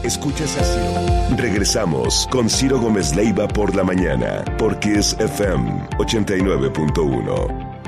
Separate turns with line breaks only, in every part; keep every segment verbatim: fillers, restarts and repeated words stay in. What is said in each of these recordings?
Escuchas a Ciro. Regresamos con Ciro Gómez Leiva por la mañana, por Kiss F M ochenta y nueve punto uno.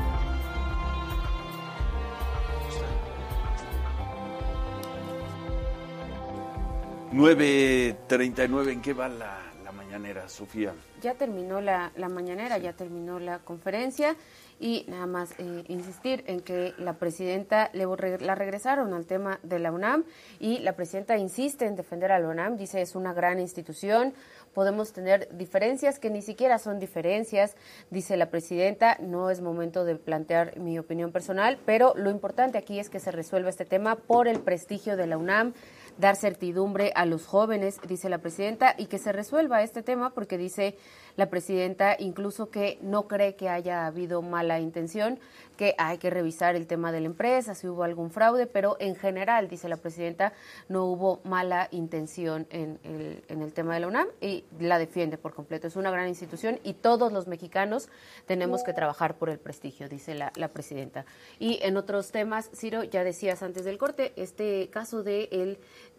nueve treinta y nueve, ¿en qué va la, la mañanera, Sofía?
Ya terminó la, la mañanera, ya terminó la conferencia y nada más eh, insistir en que la presidenta le, la regresaron al tema de la UNAM y la presidenta insiste en defender a la UNAM, dice es una gran institución, podemos tener diferencias que ni siquiera son diferencias, dice la presidenta, no es momento de plantear mi opinión personal, pero lo importante aquí es que se resuelva este tema por el prestigio de la UNAM, dar certidumbre a los jóvenes, dice la presidenta, y que se resuelva este tema porque dice la presidenta incluso que no cree que haya habido mala intención, que hay que revisar el tema de la empresa, si hubo algún fraude, pero en general, dice la presidenta, no hubo mala intención en el, en el tema de la UNAM y la defiende por completo. Es una gran institución y todos los mexicanos tenemos que trabajar por el prestigio, dice la, la presidenta. Y en otros temas, Ciro, ya decías antes del corte, este caso de el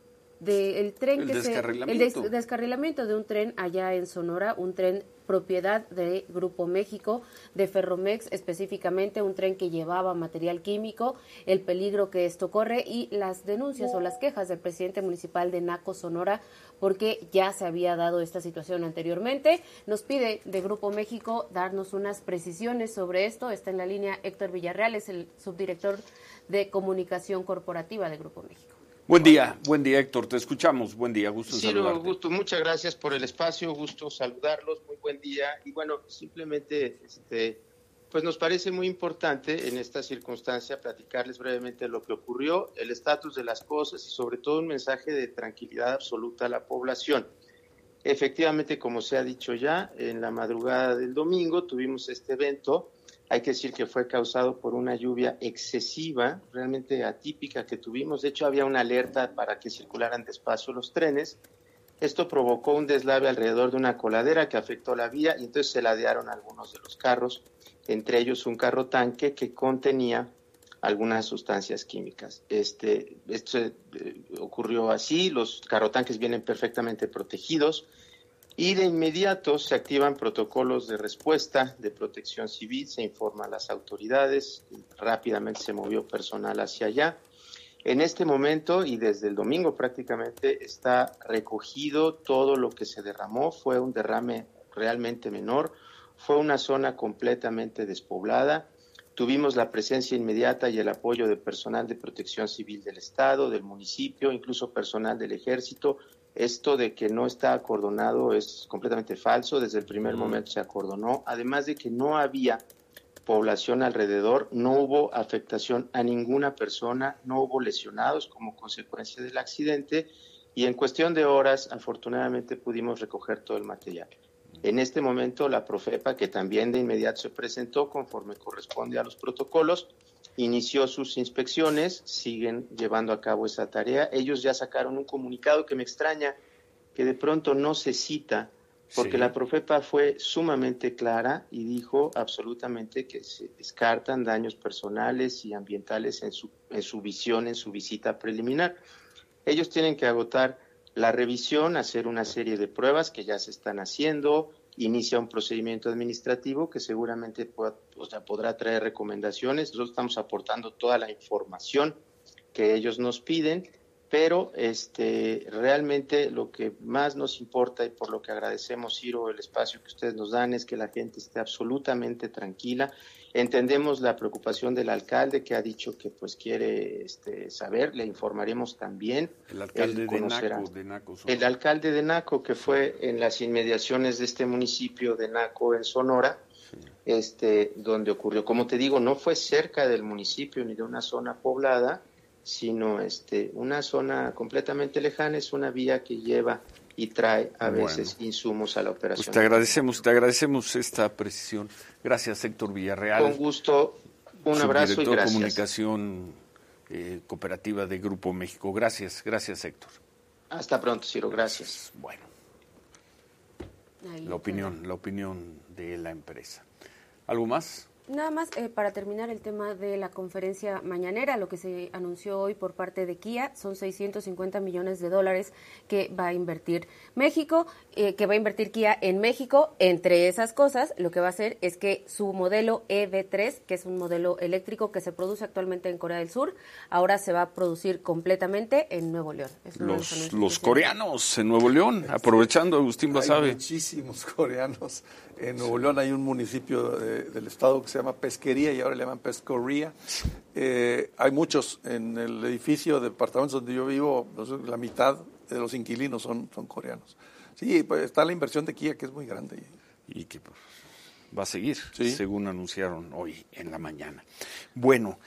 de el tren
el
que
descarrilamiento.
se el des, descarrilamiento de un tren allá en Sonora, un tren propiedad de Grupo México, de Ferromex específicamente, un tren que llevaba material químico, el peligro que esto corre y las denuncias o las quejas del presidente municipal de Naco, Sonora, porque ya se había dado esta situación anteriormente. Nos pide de Grupo México darnos unas precisiones sobre esto. Está en la línea Héctor Villarreal, es el subdirector de comunicación corporativa de Grupo México.
Buen día, buen día Héctor, te escuchamos, buen día, gusto en
Ciro,
saludarte.
gusto, muchas gracias por el espacio, gusto saludarlos, muy buen día. Y bueno, simplemente, este, pues nos parece muy importante en esta circunstancia platicarles brevemente lo que ocurrió, el estatus de las cosas y sobre todo un mensaje de tranquilidad absoluta a la población. Efectivamente, como se ha dicho ya, en la madrugada del domingo tuvimos este evento. Hay que decir que fue causado por una lluvia excesiva, realmente atípica que tuvimos. De hecho, había una alerta para que circularan despacio los trenes. Esto provocó un deslave alrededor de una coladera que afectó la vía y entonces se ladearon algunos de los carros, entre ellos un carro tanque que contenía algunas sustancias químicas. Este, esto eh, ocurrió así, los carrotanques vienen perfectamente protegidos. Y de inmediato se activan protocolos de respuesta de protección civil, se informa a las autoridades, rápidamente se movió personal hacia allá. En este momento y desde el domingo prácticamente está recogido todo lo que se derramó, fue un derrame realmente menor, fue una zona completamente despoblada. Tuvimos la presencia inmediata y el apoyo de personal de protección civil del Estado, del municipio, incluso personal del Ejército. Esto de que no está acordonado es completamente falso, desde el primer momento se acordonó, además de que no había población alrededor, no hubo afectación a ninguna persona, no hubo lesionados como consecuencia del accidente y en cuestión de horas afortunadamente pudimos recoger todo el material. En este momento la Profepa, que también de inmediato se presentó conforme corresponde a los protocolos, inició sus inspecciones, siguen llevando a cabo esa tarea. Ellos ya sacaron un comunicado que me extraña que de pronto no se cita, porque sí. La Profepa fue sumamente clara y dijo absolutamente que se descartan daños personales y ambientales en su, en su visión, en su visita preliminar. Ellos tienen que agotar la revisión, hacer una serie de pruebas que ya se están haciendo, inicia un procedimiento administrativo que seguramente pueda, o sea, podrá traer recomendaciones. Nosotros estamos aportando toda la información que ellos nos piden, pero este, realmente lo que más nos importa y por lo que agradecemos, Ciro, el espacio que ustedes nos dan es que la gente esté absolutamente tranquila. Entendemos la preocupación del alcalde que ha dicho que pues quiere este, saber, le informaremos también.
El alcalde de Naco, de Naco
El alcalde de Naco, que fue en las inmediaciones de este municipio de Naco, en Sonora, sí. este, donde ocurrió. Como te digo, no fue cerca del municipio ni de una zona poblada, sino este, una zona completamente lejana, es una vía que lleva y trae a veces bueno, insumos a la operación.
Pues te agradecemos, te agradecemos esta precisión. Gracias, Héctor Villarreal.
Con gusto, un abrazo y gracias.
De Comunicación eh, Cooperativa de Grupo México. Gracias, gracias, Héctor.
Hasta pronto, Ciro, gracias.
Bueno, la opinión, la opinión de la empresa. ¿Algo más?
Nada más eh, para terminar el tema de la conferencia mañanera, lo que se anunció hoy por parte de Kia son seiscientos cincuenta millones de dólares que va a invertir México, eh, que va a invertir Kia en México. Entre esas cosas, lo que va a hacer es que su modelo E V tres, que es un modelo eléctrico que se produce actualmente en Corea del Sur, ahora se va a producir completamente en Nuevo León. Es
los los coreanos en Nuevo León, aprovechando, Agustín Basabe.
Hay muchísimos coreanos. En Nuevo León hay un municipio de, del estado que se llama Pesquería y ahora le llaman Pescoría. Eh, hay muchos. En el edificio de departamentos donde yo vivo, la mitad de los inquilinos son, son coreanos. Sí, pues está la inversión de Kia, que es muy grande.
Y que pues, va a seguir,
sí,
según anunciaron hoy en la mañana. Bueno,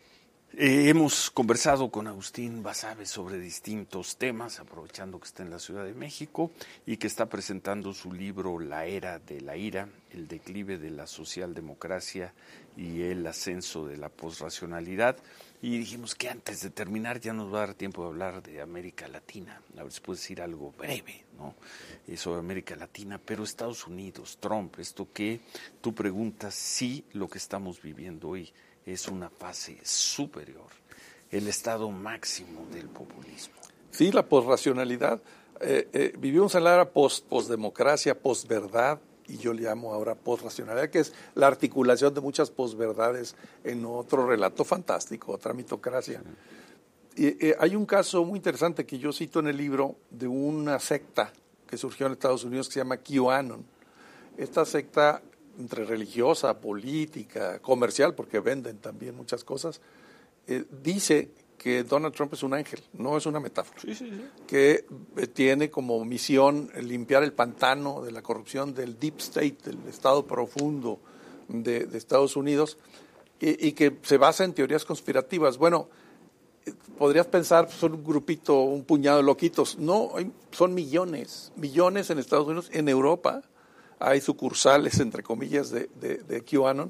Eh, hemos conversado con Agustín Basabe sobre distintos temas, aprovechando que está en la Ciudad de México y que está presentando su libro La Era de la Ira, el declive de la socialdemocracia y el ascenso de la posracionalidad. Y dijimos que antes de terminar ya nos va a dar tiempo de hablar de América Latina. A ver si puedes decir algo breve, ¿no? Eh, sobre América Latina, pero Estados Unidos, Trump, esto que tú preguntas, sí, lo que estamos viviendo hoy es una fase superior, el estado máximo del populismo.
Sí, la posracionalidad. Eh, eh, vivimos en la era post, posdemocracia, posverdad, y yo le llamo ahora posracionalidad, que es la articulación de muchas posverdades en otro relato fantástico, otra mitocracia. Sí. Y, eh, hay un caso muy interesante que yo cito en el libro de una secta que surgió en Estados Unidos que se llama QAnon. Esta secta, entre religiosa, política, comercial, porque venden también muchas cosas, eh, dice que Donald Trump es un ángel, no es una metáfora,
sí, sí, sí.
que eh, tiene como misión limpiar el pantano de la corrupción del deep state, del estado profundo de, de Estados Unidos, y, y que se basa en teorías conspirativas. Bueno, eh, podrías pensar, son un grupito, un puñado de loquitos. No, hay, son millones, millones en Estados Unidos, en Europa. Hay sucursales, entre comillas, de, de, de QAnon,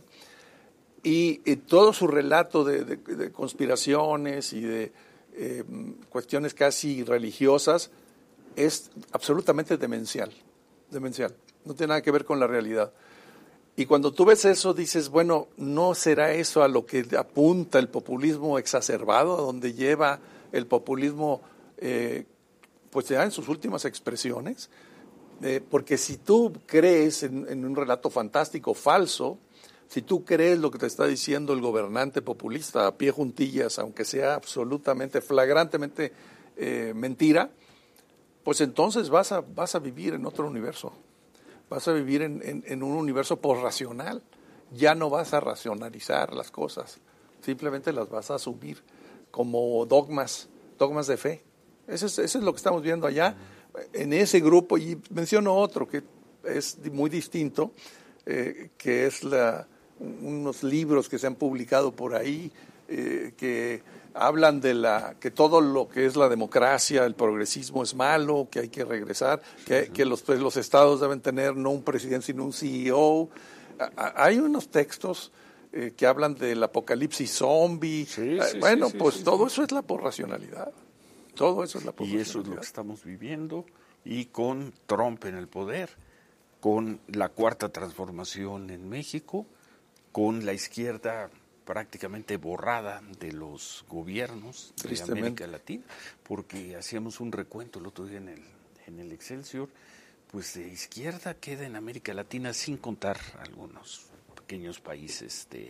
y, y todo su relato de, de, de conspiraciones y de eh, cuestiones casi religiosas es absolutamente demencial, demencial, no tiene nada que ver con la realidad. Y cuando tú ves eso, dices, bueno, ¿no será eso a lo que apunta el populismo exacerbado, a donde lleva el populismo, eh, pues ya en sus últimas expresiones? Eh, porque si tú crees en, en un relato fantástico falso, si tú crees lo que te está diciendo el gobernante populista a pie juntillas, aunque sea absolutamente, flagrantemente eh, mentira, pues entonces vas a, vas a vivir en otro universo, vas a vivir en, en, en un universo posracional, ya no vas a racionalizar las cosas, simplemente las vas a asumir como dogmas, dogmas de fe. Eso es, eso es lo que estamos viendo allá. En ese grupo, y menciono otro que es muy distinto, eh, que es la, unos libros que se han publicado por ahí, eh, que hablan de la que todo lo que es la democracia, el progresismo es malo, que hay que regresar, que, que los, pues, los estados deben tener no un presidente sino un C E O. A, hay unos textos eh, que hablan del apocalipsis zombie.
Sí, sí,
bueno,
sí, sí,
pues
sí,
todo
sí.
eso es la porracionalidad. Todo eso es la
Y eso es lo que estamos viviendo, y con Trump en el poder, con la cuarta transformación en México, con la izquierda prácticamente borrada de los gobiernos de América Latina, porque hacíamos un recuento el otro día en el, en el Excelsior, pues de izquierda queda en América Latina, sin contar algunos pequeños países de...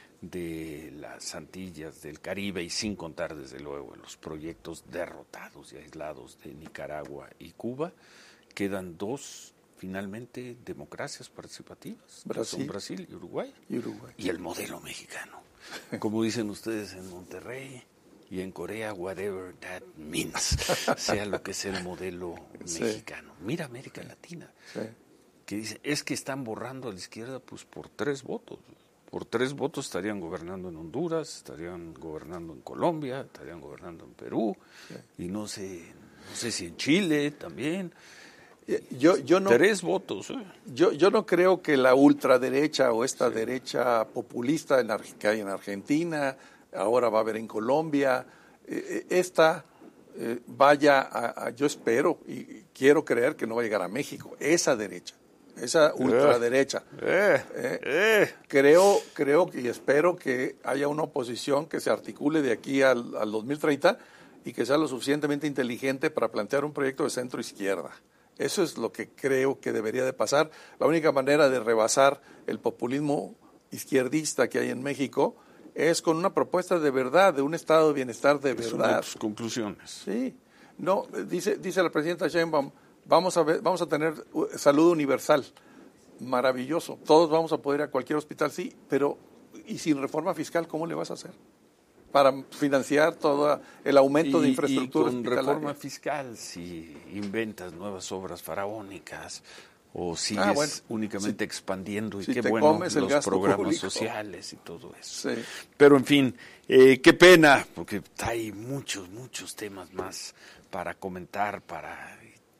de las Antillas, del Caribe, y sin contar desde luego en los proyectos derrotados y aislados de Nicaragua y Cuba, quedan dos finalmente democracias participativas,
Brasil,
son Brasil y Uruguay,
y Uruguay,
y el modelo mexicano, como dicen ustedes en Monterrey y en Corea, whatever that means, sea lo que sea el modelo sí. mexicano. Mira América Latina, sí. que dice, es que están borrando a la izquierda pues por tres votos. Por tres votos estarían gobernando en Honduras, estarían gobernando en Colombia, estarían gobernando en Perú, sí. y no sé, no sé si en Chile también.
Yo, yo no,
tres votos. ¿eh?
Yo, yo no creo que la ultraderecha o esta sí. derecha populista en, que hay en Argentina, ahora va a haber en Colombia, eh, esta eh, vaya a, a, yo espero y quiero creer que no va a llegar a México, esa derecha. esa ultraderecha.
Eh,
Eh,
eh.
Creo, creo que y espero que haya una oposición que se articule de aquí al, al dos mil treinta y que sea lo suficientemente inteligente para plantear un proyecto de centro izquierda. Eso es lo que creo que debería de pasar. La única manera de rebasar el populismo izquierdista que hay en México es con una propuesta de verdad, de un estado de bienestar de
Es una
verdad.
de tus conclusiones.
Sí, no, dice, dice la presidenta Sheinbaum, vamos a ver, vamos a tener salud universal, maravilloso, todos vamos a poder ir a cualquier hospital, sí, pero ¿y sin reforma fiscal cómo le vas a hacer? Para financiar todo el aumento
y,
de infraestructura
y con
hospitalaria.
reforma fiscal, si inventas nuevas obras faraónicas o sigues
Ah, bueno,
únicamente
si,
expandiendo y
si
qué
te
bueno
comes el
los
gasto
programas
público.
sociales y todo eso.
Sí.
Pero en fin, eh, qué pena, porque hay muchos, muchos temas más para comentar, para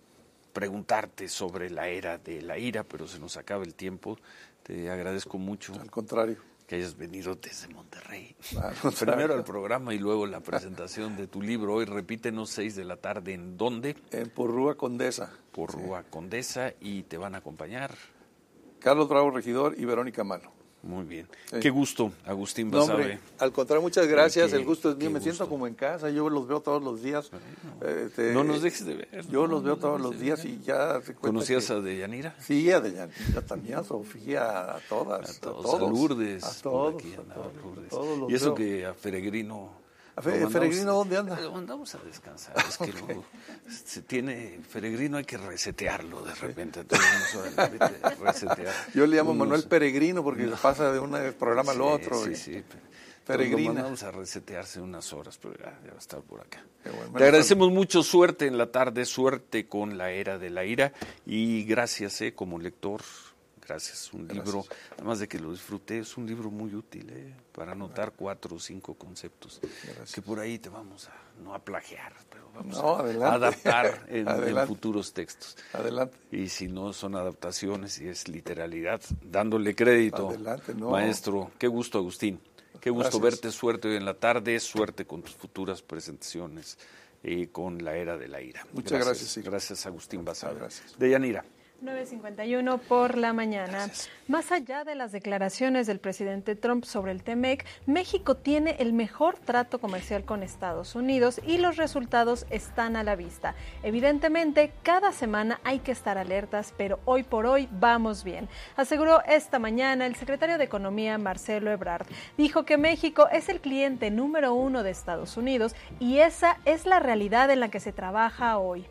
preguntarte sobre la era de la ira, pero se nos acaba el tiempo. Te agradezco mucho.
Al contrario.
Que hayas venido desde Monterrey.
Al contrario.
Primero el programa y luego la presentación de tu libro. Hoy repítenos, seis de la tarde, ¿en dónde?
En Porrúa Condesa.
Por
Sí.
Rúa Condesa, y te van a acompañar.
Carlos Bravo Regidor y Verónica Mano.
Muy bien.
Sí.
Qué gusto, Agustín
No,
Basabe.
hombre, al contrario, muchas gracias.
Qué-
el gusto es mío.
qué
Me
gusto.
siento como en casa. Yo los veo todos los días.
Bueno,
Este,
no nos dejes de ver.
Yo
no
los veo
nos
todos
dejes
los
de
días
ver.
y ya se cuenta
¿Conocías
que-
a Deyanira?
Sí, a Deyanira también, a Sofía, a todas.
A todos, a Lourdes.
A
por
todos.
aquí
a
andaba
todos,
Lourdes.
todos los
Y eso
veo.
que a Peregrino...
¿A Fe-
lo mandamos-
Peregrino dónde anda?
Lo mandamos a descansar. Es que luego se tiene... Peregrino hay que resetearlo de repente. Entonces, órale, vete a resetear.
Yo le llamo
Unos-
Manuel Peregrino porque pasa de un programa al
Sí,
otro.
Sí,
y-
sí.
Peregrina.
Lo mandamos a resetearse unas horas, pero ya, ya va a estar por acá.
Qué bueno.
Te agradecemos mucho, suerte en la tarde, suerte con la era de la ira y gracias eh, como lector, gracias. Un
Gracias.
libro, además de que lo disfruté, es un libro muy útil eh, para anotar cuatro o cinco conceptos
Gracias.
que por ahí te vamos a, no a plagiar, pero vamos
No,
a
adelante.
adaptar en, en
Adelante.
futuros textos.
Adelante.
Y si no son adaptaciones y es literalidad, dándole crédito.
Adelante, no.
Maestro, qué gusto, Agustín. Qué gusto
Gracias.
verte, suerte hoy en la tarde, suerte con tus futuras presentaciones eh, con la era de la ira.
Muchas gracias, Ciro.
Gracias, Agustín Basabe.
Gracias.
Deyanira.
nueve cincuenta y uno por la mañana.
Gracias.
Más allá de las declaraciones del presidente Trump sobre el T-MEC, México tiene el mejor trato comercial con Estados Unidos y los resultados están a la vista. Evidentemente, cada semana hay que estar alertas, pero hoy por hoy vamos bien, aseguró esta mañana el secretario de Economía, Marcelo Ebrard. Dijo que México es el cliente número uno de Estados Unidos y esa es la realidad en la que se trabaja hoy.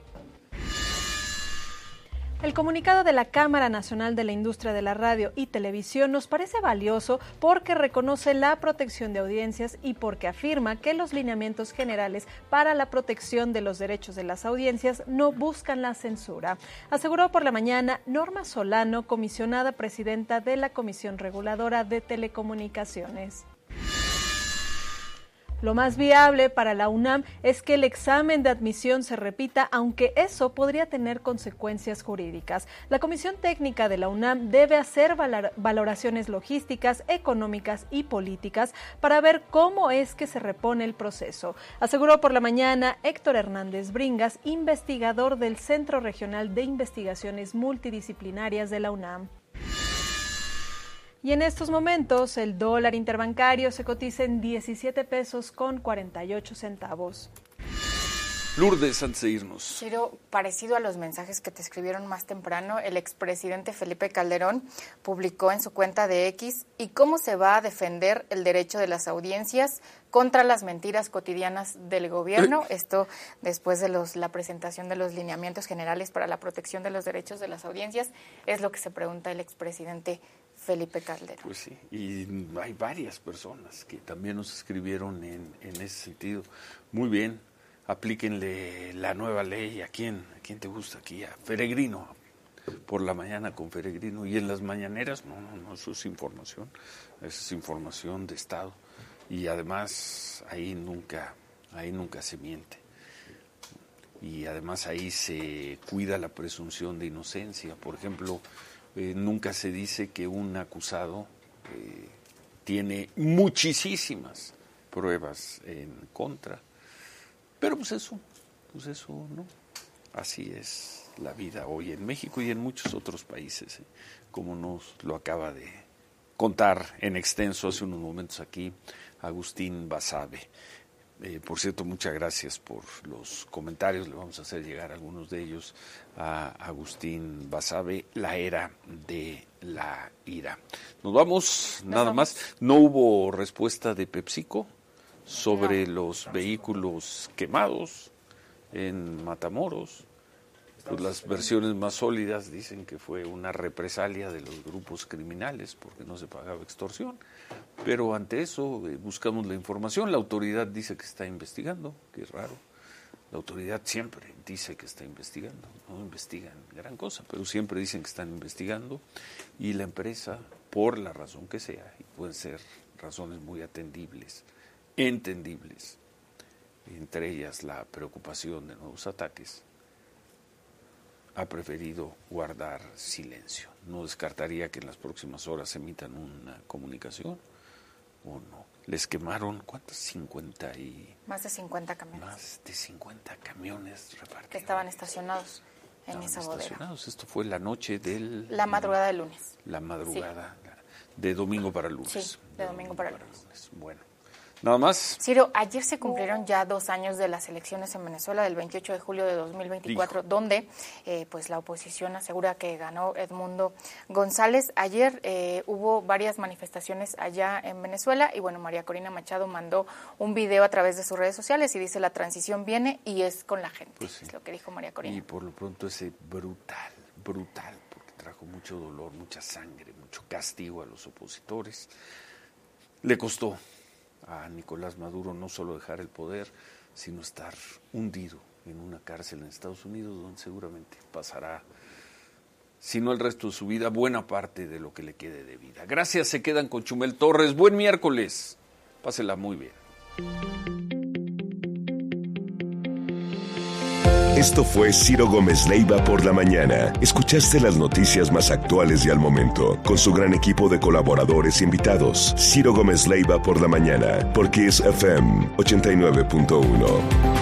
El comunicado de la Cámara Nacional de la Industria de la Radio y Televisión nos parece valioso porque reconoce la protección de audiencias y porque afirma que los lineamientos generales para la protección de los derechos de las audiencias no buscan la censura. Aseguró por la mañana Norma Solano, comisionada presidenta de la Comisión Reguladora de Telecomunicaciones. Lo más viable para la UNAM es que el examen de admisión se repita, aunque eso podría tener consecuencias jurídicas. La Comisión Técnica de la UNAM debe hacer valor- valoraciones logísticas, económicas y políticas para ver cómo es que se repone el proceso, aseguró por la mañana Héctor Hernández Bringas, investigador del Centro Regional de Investigaciones Multidisciplinarias de la UNAM. Y en estos momentos el dólar interbancario se cotiza en diecisiete pesos con cuarenta y ocho centavos.
Lourdes, antes de irnos.
Ciro, parecido a los mensajes que te escribieron más temprano, el expresidente Felipe Calderón publicó en su cuenta de X y cómo se va a defender el derecho de las audiencias contra las mentiras cotidianas del gobierno. Esto después de los, la presentación de los lineamientos generales para la protección de los derechos de las audiencias, es lo que se pregunta el expresidente Felipe Calderón.
Pues sí, y hay varias personas que también nos escribieron en, en ese sentido. Muy bien, aplíquenle la nueva ley. ¿A quién? ¿A quién te gusta aquí? A Peregrino, por la mañana con Peregrino. Y en las mañaneras, no, no, no, eso es información, eso es información de Estado. Y además ahí nunca, ahí nunca se miente. Y además ahí se cuida la presunción de inocencia. Por ejemplo, eh, nunca se dice que un acusado eh, tiene muchísimas pruebas en contra. Pero pues eso, pues eso no. Así es la vida hoy en México y en muchos otros países, ¿eh? Como nos lo acaba de contar en extenso hace unos momentos aquí Agustín Basabe. Eh, por cierto, muchas gracias por los comentarios, le vamos a hacer llegar algunos de ellos a Agustín Basabe, la era de la ira. Nos vamos, Nos nada vamos. más. No hubo respuesta de PepsiCo sobre no. los vehículos quemados en Matamoros. Pues las versiones más sólidas dicen que fue una represalia de los grupos criminales porque no se pagaba extorsión. Pero ante eso eh, buscamos la información. La autoridad dice que está investigando, que es raro. La autoridad siempre dice que está investigando. No investigan gran cosa, pero siempre dicen que están investigando. Y la empresa, por la razón que sea, y pueden ser razones muy atendibles, entendibles, entre ellas la preocupación de nuevos ataques, ha preferido guardar silencio. No descartaría que en las próximas horas emitan una comunicación o no. Les quemaron, ¿cuántos? cincuenta y...
Más de cincuenta camiones.
Más de cincuenta camiones repartidos.
Que estaban estacionados en estaban esa
estacionados. Bodega. Esto fue la noche del...
La madrugada del lunes.
La madrugada sí. de domingo para lunes.
Sí, de, de domingo, domingo para, para lunes. lunes.
Bueno. Nada más.
Ciro, ayer se cumplieron ya dos años de las elecciones en Venezuela, del veintiocho de julio de dos mil veinticuatro, Dijo. donde eh, pues la oposición asegura que ganó Edmundo González. Ayer eh, hubo varias manifestaciones allá en Venezuela y bueno, María Corina Machado mandó un video a través de sus redes sociales y dice: la transición viene y es con la gente. Pues sí. Es lo que dijo María Corina.
Y por lo pronto ese brutal, brutal, porque trajo mucho dolor, mucha sangre, mucho castigo a los opositores. Le costó a Nicolás Maduro no solo dejar el poder, sino estar hundido en una cárcel en Estados Unidos, donde seguramente pasará, si no el resto de su vida, buena parte de lo que le quede de vida. Gracias, se quedan con Chumel Torres. Buen miércoles. Pásela muy bien.
Esto fue Ciro Gómez Leiva por la mañana. Escuchaste las noticias más actuales y al momento, con su gran equipo de colaboradores e invitados. Ciro Gómez Leiva por la mañana, por Kiss F M ochenta y nueve punto uno.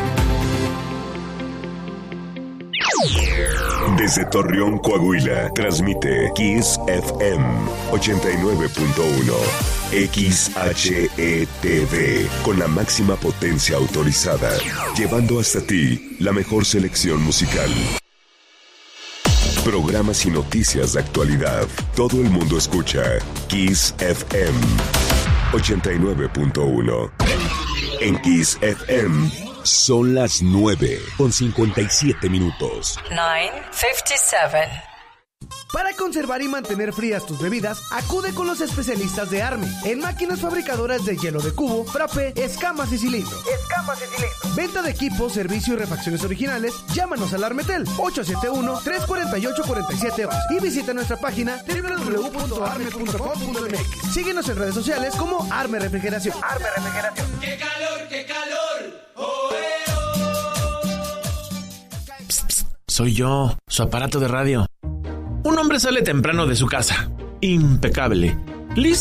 Desde Torreón, Coahuila, transmite Kiss F M ochenta y nueve punto uno. X H E T V, con la máxima potencia autorizada, llevando hasta ti la mejor selección musical. Programas y noticias de actualidad. Todo el mundo escucha Kiss F M ochenta y nueve punto uno. En Kiss F M son las nueve con cincuenta y siete minutos.
nueve cincuenta y siete.
Para conservar y mantener frías tus bebidas, acude con los especialistas de Arme en máquinas fabricadoras de hielo de cubo, frappé, escamas y cilindros.
Escamas y cilindros.
Venta de equipos, servicio y refacciones originales. Llámanos al Armetel ocho siete uno, tres cuatro ocho, cuatro siete once y visita nuestra página doble u doble u doble u punto arme punto com punto m x. Síguenos en redes sociales como Arme Refrigeración.
Arme Refrigeración.
¡Qué calor, qué calor! ¡Oh, eh, oh!
Psst, psst, soy yo, su aparato de radio. Un hombre sale temprano de su casa, impecable, listo